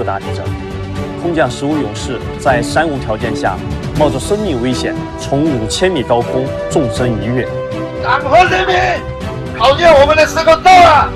大地震，空降15勇士在山无条件下，冒着生命危险，从5000米高空纵身一跃。 党和人民考验我们的时候到了。